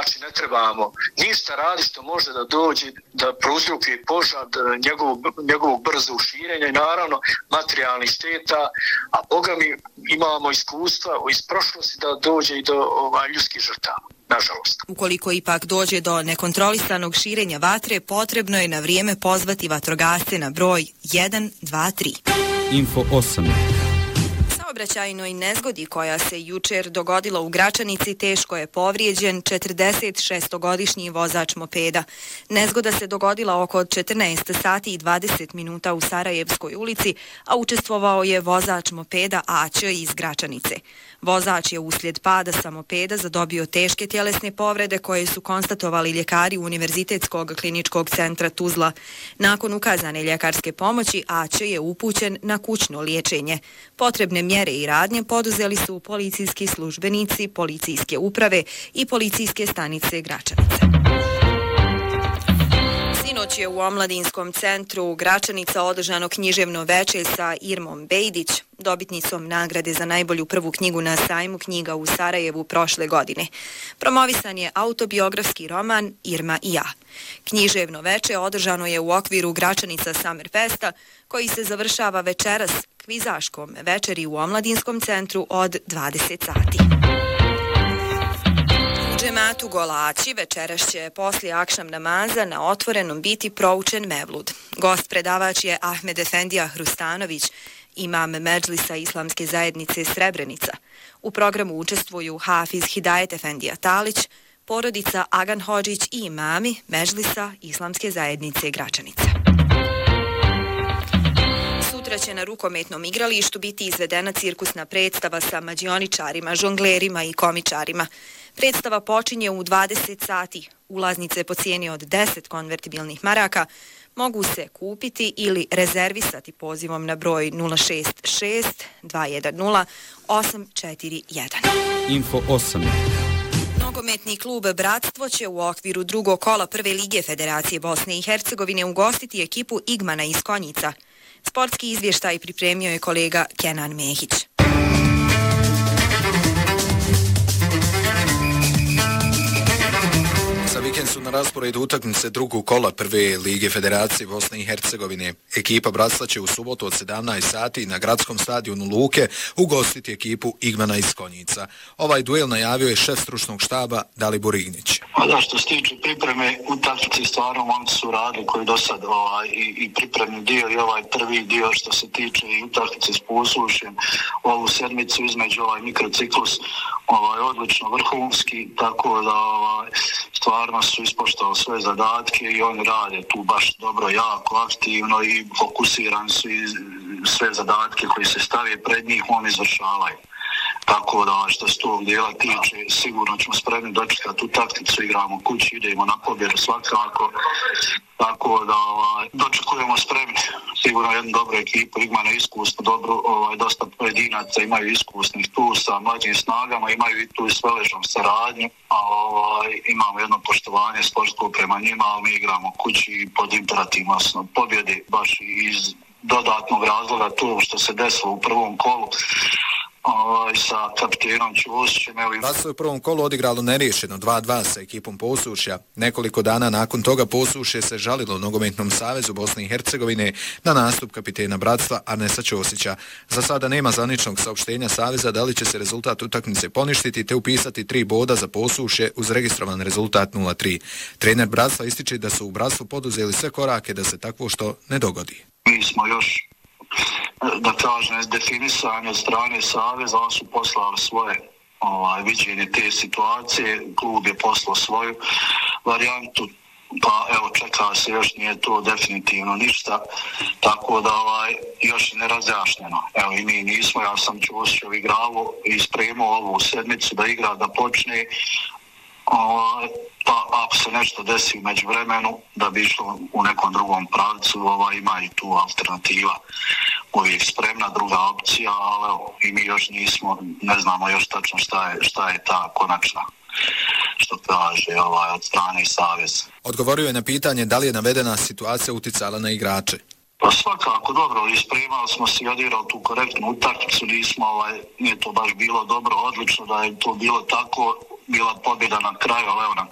Znači ne trebamo ništa raditi što može da dođe, da prouzrokuje požar, njegovog brzog širenja i naravno materijalnih šteta, a boga mi imamo iskustva iz prošlosti da dođe i do ljudskih žrtava. Nažalost. Ukoliko ipak dođe do nekontrolisanog širenja vatre, potrebno je na vrijeme pozvati vatrogasce na broj 123. Info 8. Saobraćajnoj nezgodi koja se jučer dogodila u Gračanici teško je povrijeđen 46-godišnji vozač mopeda. Nezgoda se dogodila oko 14 sati i 20 minuta u Sarajevskoj ulici, a učestvovao je vozač mopeda AC iz Gračanice. Vozač je uslijed pada sa mopeda zadobio teške tjelesne povrede koje su konstatovali ljekari Univerzitetskog kliničkog centra Tuzla. Nakon ukazane ljekarske pomoći AC je upućen na kućno liječenje. Potrebne mjere i radnje poduzeli su policijski službenici, policijske uprave i policijske stanice Gračanice. Sinoć je u Omladinskom centru Gračanica održano književno veče sa Irmom Bejdić, dobitnicom nagrade za najbolju prvu knjigu na sajmu knjiga u Sarajevu prošle godine. Promovisan je autobiografski roman Irma i ja. Književno veče održano je u okviru Gračanica Summerfesta, koji se završava večeras kvizaškom večeri u Omladinskom centru od 20 sati. Džematu Golaći večeras će poslije akšam namaza na otvorenom biti proučen mevlud. Gost predavač je Ahmed Efendija Hrustanović, imam Medžlisa Islamske zajednice Srebrenica. U programu učestvuju Hafiz Hidajet Efendija Talić, porodica Agan Hodžić i imami Medžlisa Islamske zajednice Gračanica. Sutra će na rukometnom igralištu biti izvedena cirkusna predstava sa mađioničarima, žonglerima i komičarima. Predstava počinje u 20 sati. Ulaznice po cijeni od 10 konvertibilnih maraka mogu se kupiti ili rezervisati pozivom na broj 066 210 841. Info 8. Nogometni klub Bratstvo će u okviru drugog kola prve lige Federacije Bosne i Hercegovine ugostiti ekipu Igmana iz Konjica. Sportski izvještaj pripremio je kolega Kenan Mehić. Za vikend su na rasporedu utakmice drugog kola prve lige Federacije Bosne i Hercegovine. Ekipa Bratstva će u subotu od 17 sati na gradskom stadionu Luke ugostiti ekipu Igmana iz Konjica. Ovaj duel najavio je šef stručnog štaba Dalibor Ignić. Da, što se tiče pripreme utakmice, stvarno momci su radili koji do sad i pripremni dio i ovaj prvi dio što se tiče i utakmice s Posušjem, ovu sedmicu između mikrociklus odlično vrhunski, tako da stvarno su ispoštovali sve zadatke i oni rade tu baš dobro, jako aktivno i fokusirani su i sve zadatke koji se stave pred njih oni izvršavaju. Tako da što se tog dijela tiče, sigurno ćemo spremni dočekati utakmicu, igramo kući, idemo na pobjedu svakako. Tako da dočekujemo spremni. Sigurno jednu dobru ekipu, Igmana iskusno, dosta pojedinaca imaju iskusnih tu sa mlađim snagama, imaju i tu s Veležom saradnju, a imamo jedno poštovanje sportsko prema njima, ali mi igramo kući pod imperativnom pobjede, baš iz dodatnog razloga to što se desilo u prvom kolu. Sa kapitenom Ćosićem. Bratstvo je u prvom kolu odigralo neriješeno 2-2 sa ekipom Posušja. Nekoliko dana nakon toga Posušje se žalilo Nogometnom savezu Bosne i Hercegovine na nastup kapitena Bratstva Arnesa Ćosića. Za sada nema zvaničnog saopštenja saveza da li će se rezultat utakmice poništiti te upisati 3 boda za Posušje uz registrovan rezultat 0-3. Trener Bratstva ističe da su u Bratstvu poduzeli sve korake da se takvo što ne dogodi. Mi smo još da kažem, definisanje od strane saveza, oni su poslali svoje viđenje te situacije, klub je poslao svoju varijantu, pa evo čeka se, još nije to definitivno ništa, tako da još je nerazjašnjeno. Evo i mi nismo, ja sam Ćosićev igrao i spremao ovu sedmicu da igra, da počne, pa ako se nešto desi među vremenu da bi išlo u nekom drugom pravcu, ima i tu alternativa uvijek spremna, druga opcija, ali evo, i mi još nismo, ne znamo još tačno šta je ta konačna, što kaže od strane saveza. Odgovorio je na pitanje da li je navedena situacija uticala na igrače. Pa svakako dobro, ispremali smo se i odigrali tu korektnu utakmicu, nije to baš bilo dobro, odlično da je to bilo tako, bila pobjeda na kraju, ali evo na